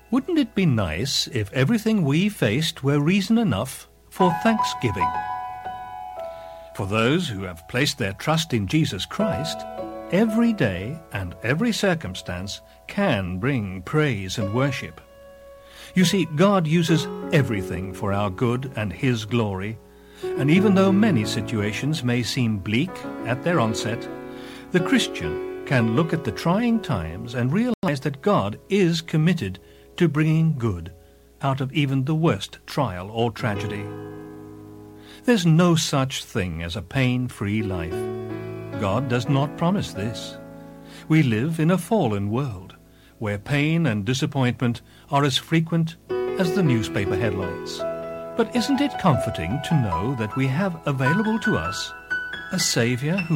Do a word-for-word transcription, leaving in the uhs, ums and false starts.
Wouldn't it be nice if everything we faced were reason enough for thanksgiving? For those who have placed their trust in Jesus Christ, every day and every circumstance can bring praise and worship. You see, God uses everything for our good and His glory, and even though many situations may seem bleak at their onset, the Christian can look at the trying times and realize that God is committed to bringing good out of even the worst trial or tragedy. There's no such thing as a pain-free life. God does not promise this. We live in a fallen world where pain and disappointment are as frequent as the newspaper headlines. But isn't it comforting to know that we have available to us a Savior who